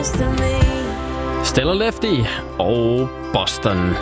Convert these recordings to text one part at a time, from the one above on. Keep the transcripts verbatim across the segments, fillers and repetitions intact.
Stellar Lefty og Boston.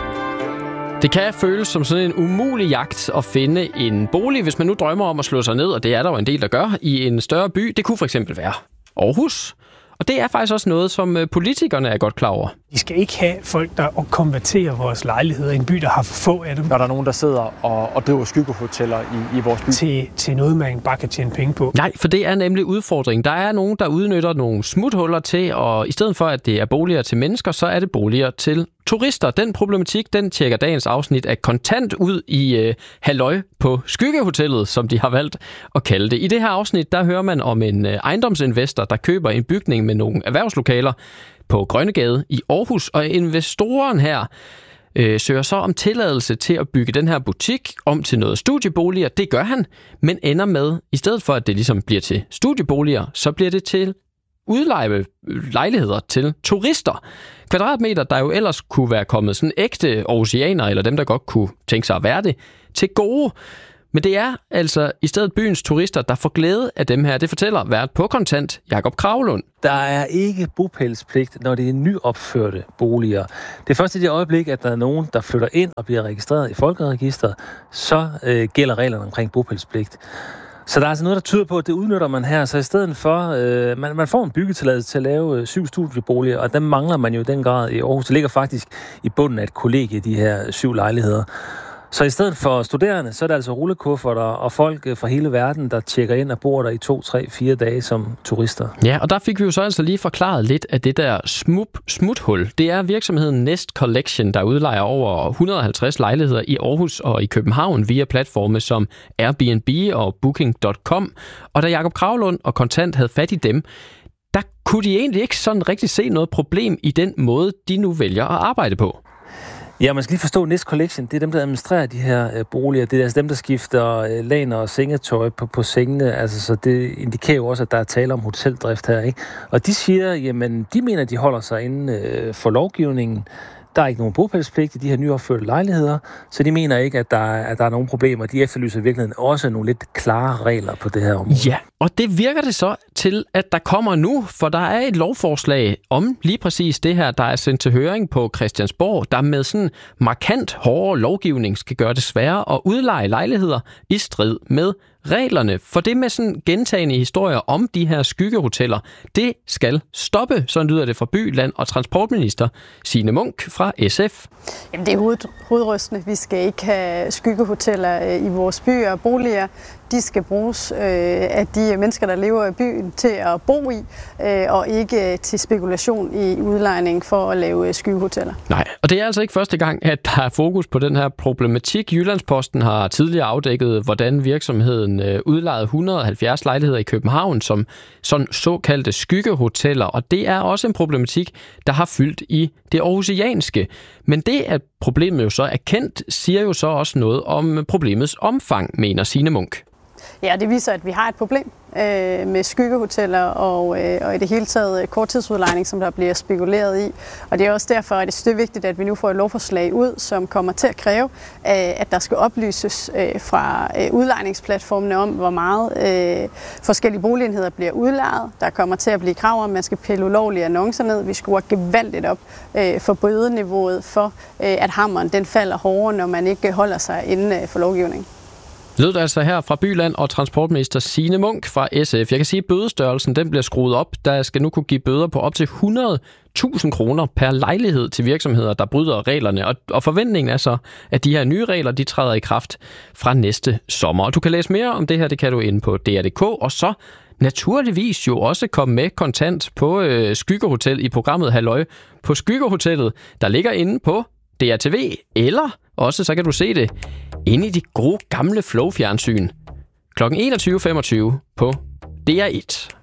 Det kan føles som sådan en umulig jagt at finde en bolig, hvis man nu drømmer om at slå sig ned, og det er der jo en del, der gør, i en større by. Det kunne for eksempel være Aarhus. Og det er faktisk også noget, som politikerne er godt klar over. Vi skal ikke have folk, der konverterer vores lejligheder i en by, der har for få af dem. Når der er nogen, der sidder og, og driver skyggehoteller i, i vores by. Til, til noget, man bare kan tjene penge på. Nej, for det er nemlig udfordringen. Der er nogen, der udnytter nogle smuthuller til, og i stedet for, at det er boliger til mennesker, så er det boliger til turister. Den problematik, den tjekker dagens afsnit af Kontant ud i øh, halløj på skyggehotellet, som de har valgt at kalde det. I det her afsnit, der hører man om en øh, ejendomsinvestor, der køber en bygning med nogle erhvervslokaler på Grønnegade i Aarhus, og investoren her øh, søger så om tilladelse til at bygge den her butik om til noget studieboliger. Det gør han, men ender med, i stedet for at det ligesom bliver til studieboliger, så bliver det til udleje lejligheder til turister. Kvadratmeter, der jo ellers kunne være kommet sådan ægte aarhusianere, eller dem, der godt kunne tænke sig at være det, til gode. Men det er altså i stedet byens turister, der får glæde af dem her. Det fortæller vært på Kontant, Jakob Kravlund. Der er ikke bopælspligt, når det er nyopførte boliger. Det er først i det øjeblik, at der er nogen, der flytter ind og bliver registreret i Folkeregisteret, så øh, gælder reglerne omkring bopælspligt. Så der er altså noget, der tyder på, at det udnytter man her. Så i stedet for, øh, man, man får en byggetilladelse til at lave øh, syv studieboliger, og dem mangler man jo i den grad i Aarhus. Det ligger faktisk i bunden af et kollegie, de her syv lejligheder. Så i stedet for studerende, så er der altså rullekufferter og folk fra hele verden, der tjekker ind og bor der i to, tre, fire dage som turister. Ja, og der fik vi jo så altså lige forklaret lidt af det der smup, smuthul. Det er virksomheden Nest Collection, der udlejer over et hundrede og halvtreds lejligheder i Aarhus og i København via platforme som Airbnb og Booking punktum com. Og da Jakob Kravlund og Kontant havde fat i dem, der kunne de egentlig ikke sådan rigtig se noget problem i den måde, de nu vælger at arbejde på. Ja, man skal lige forstå, Nest Collection, det er dem, der administrerer de her øh, boliger. Det er altså dem, der skifter øh, laner og sengetøj på, på sengene. Altså, så det indikerer jo også, at der er tale om hoteldrift her, ikke? Og de siger, jamen, de mener, at de holder sig inden øh, for lovgivningen. Der er ikke nogen bopælspligt i de her nyopførte lejligheder, så de mener ikke, at der, er, at der er nogen problemer. De efterlyser i virkeligheden også nogle lidt klare regler på det her område. Ja, og det virker det så til, at der kommer nu, for der er et lovforslag om lige præcis det her, der er sendt til høring på Christiansborg, der med sådan markant hårdere lovgivning skal gøre det sværere at udleje lejligheder i strid med reglerne. For det med sådan gentagende historier om de her skyggehoteller, det skal stoppe, sådan lyder det fra By, Land og Transportminister Signe Munk fra S F. Jamen, det er hoved, hovedrystende. Vi skal ikke have skyggehoteller i vores byer og boliger. De skal bruges øh, af de mennesker, der lever i byen, til at bo i, øh, og ikke til spekulation i udlejning for at lave skyggehoteller. Nej, og det er altså ikke første gang, at der er fokus på den her problematik. Jyllandsposten har tidligere afdækket, hvordan virksomheden øh, udlejede et hundrede og halvfjerds lejligheder i København som sådan såkaldte skyggehoteller, og det er også en problematik, der har fyldt i det aarhusianske. Men det, at problemet jo så er kendt, siger jo så også noget om problemets omfang, mener Signe Munk. Ja, det viser, at vi har et problem øh, med skyggehoteller og, øh, og i det hele taget korttidsudlejning, som der bliver spekuleret i. Og det er også derfor, at det er vigtigt, at vi nu får et lovforslag ud, som kommer til at kræve, øh, at der skal oplyses øh, fra øh, udlejningsplatformene om, hvor meget øh, forskellige boligenheder bliver udlejet. Der kommer til at blive krav om, at man skal pille ulovlige annoncer ned. Vi skruer gevaldigt op øh, for bødeniveauet for, øh, at hammeren den falder hårdere, når man ikke holder sig inden øh, for lovgivning. Lød det altså her fra By, Land og Transportminister Signe Munk fra S F. Jeg kan sige, at bødestørrelsen den bliver skruet op. Der skal nu kunne give bøder på op til hundrede tusind kroner per lejlighed til virksomheder, der bryder reglerne. Og, og forventningen er så, at de her nye regler, de træder i kraft fra næste sommer. Og du kan læse mere om det her, det kan du inde på D R punktum D K, og så naturligvis jo også komme med Kontant på øh, Skyggehotel i programmet Halløj på Skyggehotellet, der ligger inde på D R T V, eller også så kan du se det inde i de gode gamle Flow-fjernsyn klokken enogtyve femogtyve på D R et.